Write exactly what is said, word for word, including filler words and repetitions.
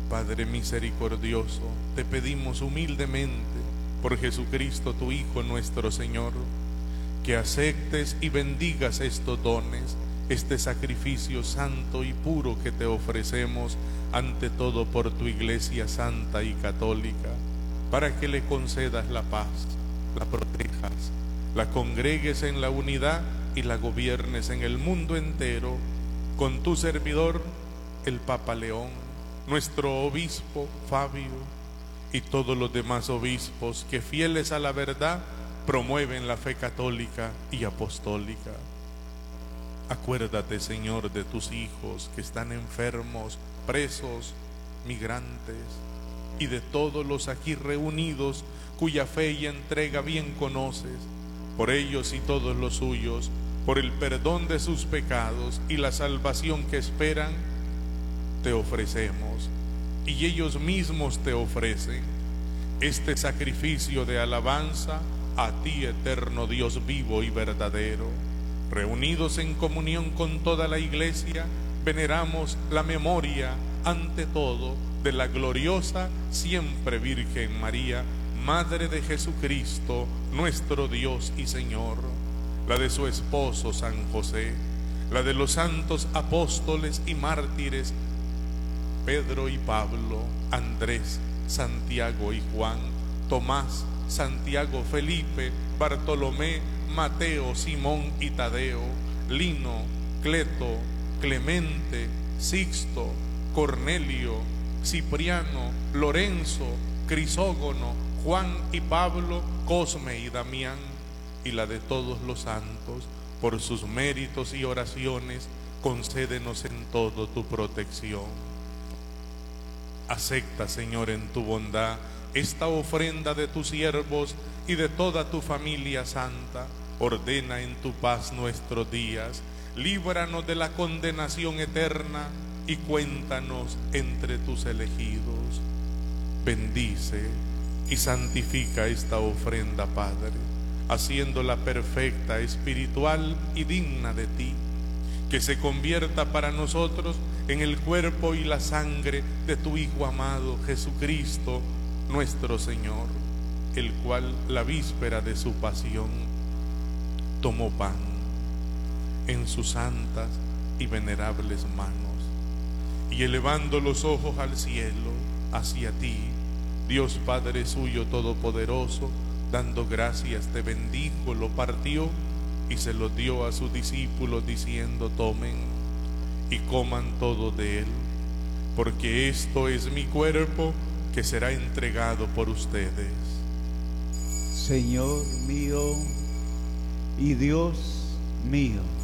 Padre misericordioso, te pedimos humildemente, por Jesucristo tu Hijo nuestro Señor, que aceptes y bendigas estos dones, este sacrificio santo y puro que te ofrecemos ante todo por tu Iglesia santa y católica, para que le concedas la paz, la protejas, la congregues en la unidad y la gobiernes en el mundo entero, con tu servidor, el Papa León, nuestro obispo Fabio, y todos los demás obispos que, fieles a la verdad, promueven la fe católica y apostólica. Acuérdate, Señor, de tus hijos que están enfermos, presos, migrantes, y de todos los aquí reunidos cuya fe y entrega bien conoces. Por ellos y todos los suyos, por el perdón de sus pecados y la salvación que esperan, te ofrecemos, y ellos mismos te ofrecen, este sacrificio de alabanza a ti, eterno Dios vivo y verdadero. Reunidos en comunión con toda la Iglesia, veneramos la memoria, ante todo, de la gloriosa siempre Virgen María, Madre de Jesucristo, nuestro Dios y Señor, la de su esposo San José, la de los santos apóstoles y mártires Pedro y Pablo, Andrés, Santiago y Juan, Tomás, Santiago, Felipe, Bartolomé, Mateo, Simón y Tadeo, Lino, Cleto, Clemente, Sixto, Cornelio, Cipriano, Lorenzo, Crisógono, Juan y Pablo, Cosme y Damián, y la de todos los santos. Por sus méritos y oraciones, concédenos en todo tu protección. Acepta, Señor, en tu bondad esta ofrenda de tus siervos y de toda tu familia santa. Ordena en tu paz nuestros días, líbranos de la condenación eterna y cuéntanos entre tus elegidos. Bendice y santifica esta ofrenda, Padre, haciéndola perfecta, espiritual y digna de ti, que se convierta para nosotros en el cuerpo y la sangre de tu Hijo amado Jesucristo, nuestro Señor, el cual, la víspera de su pasión, tomó pan en sus santas y venerables manos, y elevando los ojos al cielo, hacia ti, Dios Padre suyo todopoderoso, dando gracias, te bendijo, lo partió y se lo dio a sus discípulos, diciendo: tomen y coman todo de él, porque esto es mi cuerpo que será entregado por ustedes. Señor mío y Dios mío.